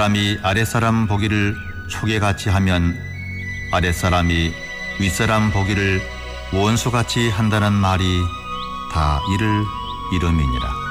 윗사람이 아랫사람 보기를 초계같이 하면 아랫사람이 윗사람 보기를 원수같이 한다는 말이 다 이를 이름이니라.